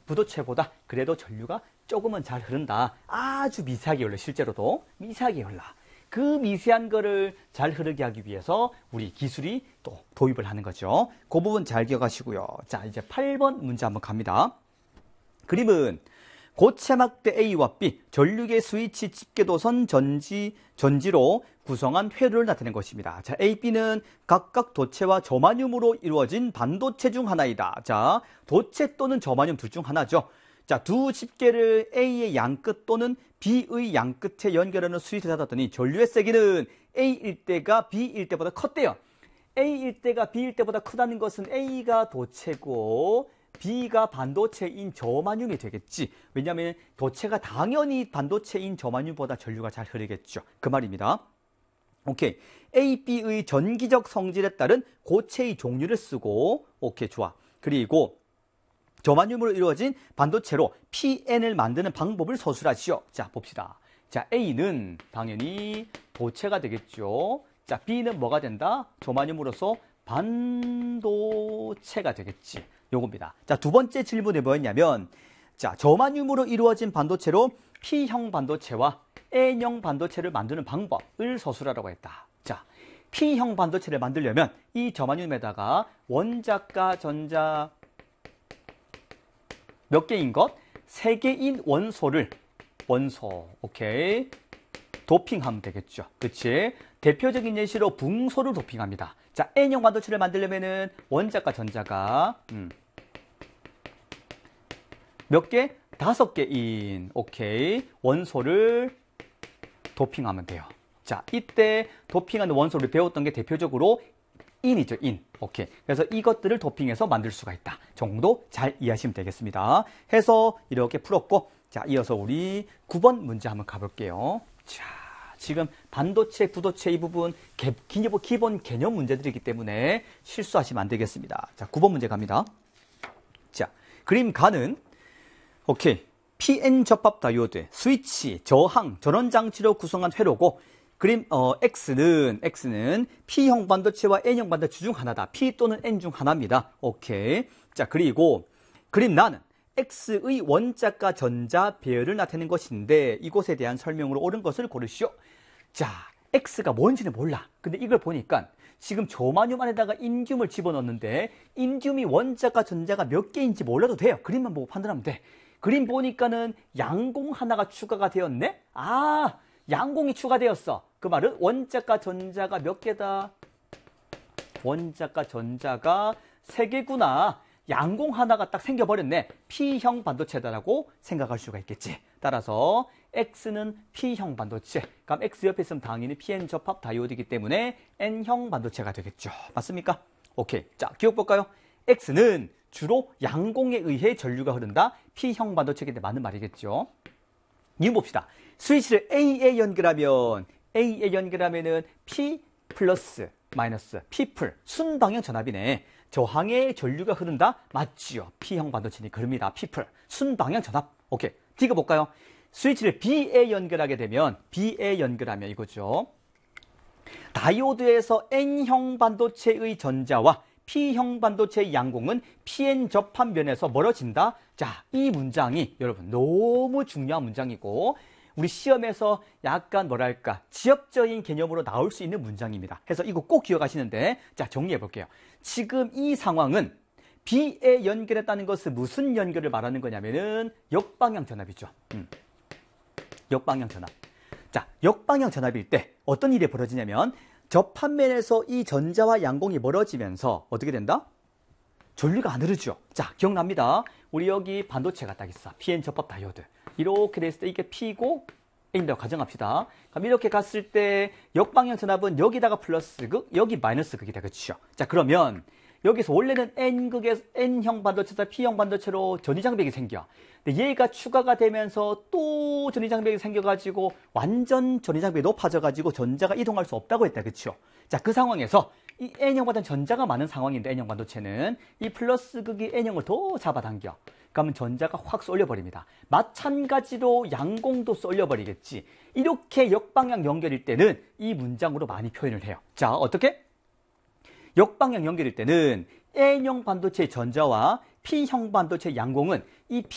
부도체보다 그래도 전류가 조금은 잘 흐른다. 아주 미세하게 흘러. 실제로도 미세하게 흘러. 그 미세한 거를 잘 흐르게 하기 위해서 우리 기술이 또 도입을 하는 거죠. 그 부분 잘 기억하시고요. 자, 이제 8번 문제 한번 갑니다. 그림은 고체막대 A와 B, 전류계 스위치 집게도선 전지로 구성한 회로를 나타낸 것입니다. 자, A, B는 각각 도체와 저마늄으로 이루어진 반도체 중 하나이다. 자, 도체 또는 저마늄 둘 중 하나죠. 자, 두 집게를 A의 양끝 또는 B의 양끝에 연결하는 스위치를 닫았더니 전류의 세기는 A일 때가 B일 때보다 컸대요. A일 때가 B일 때보다 크다는 것은 A가 도체고 B가 반도체인 저마늄이 되겠지. 왜냐하면 도체가 당연히 반도체인 저마늄보다 전류가 잘 흐르겠죠. 그 말입니다. 오케이. A, B의 전기적 성질에 따른 고체의 종류를 쓰고, 오케이, 좋아. 그리고 저마늄으로 이루어진 반도체로 PN을 만드는 방법을 서술하시오. 자, 봅시다. 자, A는 당연히 도체가 되겠죠. 자, B는 뭐가 된다? 저마늄으로서 반도체가 되겠지. 요겁니다. 자, 두 번째 질문이 뭐였냐면, 자, 저마늄으로 이루어진 반도체로 P형 반도체와 N형 반도체를 만드는 방법을 서술하라고 했다. 자, P형 반도체를 만들려면 이 저마늄에다가 원자과 전자 몇 개인 것? 3개인 원소, 오케이. 도핑하면 되겠죠. 그치? 대표적인 예시로 붕소를 도핑합니다. 자, N형 반도체를 만들려면은 원자과 전자가, 몇 개? 5개인, 오케이. 원소를 도핑하면 돼요. 자, 이때 도핑하는 원소를 배웠던 게 대표적으로 인이죠, 인. 오케이. 그래서 이것들을 도핑해서 만들 수가 있다. 정도 잘 이해하시면 되겠습니다. 해서 이렇게 풀었고, 자, 이어서 우리 9번 문제 한번 가볼게요. 자, 지금 반도체, 부도체 이 부분 기본 개념 문제들이기 때문에 실수하시면 안 되겠습니다. 자, 9번 문제 갑니다. 자, 그림 가는, 오케이. PN 접합 다이오드, 스위치, 저항, 전원 장치로 구성한 회로고, 그림 X는 P형 반도체와 N형 반도체 중 하나다. P 또는 N 중 하나입니다. 오케이. 자, 그리고 그림 나는 X의 원자과 전자 배열을 나타내는 것인데 이곳에 대한 설명으로 옳은 것을 고르시오. 자, X가 뭔지는 몰라. 근데 이걸 보니까 지금 저마늄 안에다가 인듐을 집어넣는데 인듐이 원자과 전자가 몇 개인지 몰라도 돼요. 그림만 보고 판단하면 돼. 그림 보니까는 양공 하나가 추가가 되었네? 아, 양공이 추가되었어. 그 말은 원자과 전자가 몇 개다? 원자과 전자가 3개구나. 양공 하나가 딱 생겨버렸네. P형 반도체다라고 생각할 수가 있겠지. 따라서 X는 P형 반도체. 그럼 X 옆에 있으면 당연히 PN 접합 다이오드이기 때문에 N형 반도체가 되겠죠. 맞습니까? 오케이. 자, 기억 볼까요? X는 주로 양공에 의해 전류가 흐른다. P형 반도체이기 때문에 맞는 말이겠죠. 이거 봅시다. 스위치를 A에 연결하면은 P 플러스 마이너스 P풀 순방향 전압이네. 저항에 전류가 흐른다? 맞지요. P형 반도체니 그럽니다. P풀 순방향 전압. 오케이. D가 볼까요? 스위치를 B에 연결하게 되면 B에 연결하면 이거죠. 다이오드에서 N형 반도체의 전자와 P형 반도체의 양공은 PN 접합 면에서 멀어진다. 자, 이 문장이 여러분 너무 중요한 문장이고 우리 시험에서 약간 뭐랄까 지엽적인 개념으로 나올 수 있는 문장입니다. 그래서 이거 꼭 기억하시는데 자, 정리해 볼게요. 지금 이 상황은 B에 연결했다는 것은 무슨 연결을 말하는 거냐면은 역방향 전압이죠. 역방향 전압. 자, 역방향 전압일 때 어떤 일이 벌어지냐면 접합면에서 이 전자와 양공이 멀어지면서 어떻게 된다? 전류가 안 흐르죠. 자, 기억납니다. 우리 여기 반도체가 딱 있어. PN 접합 다이오드. 이렇게 됐을 때 이게 P고 N이라고 가정합시다. 그럼 이렇게 갔을 때 역방향 전압은 여기다가 플러스 극, 여기 마이너스 극이 되겠죠. 자, 그러면 여기서 원래는 N형 반도체에서 P형 반도체로 전위장벽이 생겨. 근데 얘가 추가가 되면서 또 전위장벽이 생겨가지고 완전 전위장벽이 높아져가지고 전자가 이동할 수 없다고 했다. 그쵸? 자, 그 상황에서 이 N형보다는 전자가 많은 상황인데 N형 반도체는 이 플러스 극이 N형을 더 잡아당겨. 그러면 전자가 확 쏠려버립니다. 마찬가지로 양공도 쏠려버리겠지. 이렇게 역방향 연결일 때는 이 문장으로 많이 표현을 해요. 자, 어떻게? 역방향 연결일 때는 N형 반도체의 전자와 P형 반도체의 양공은 이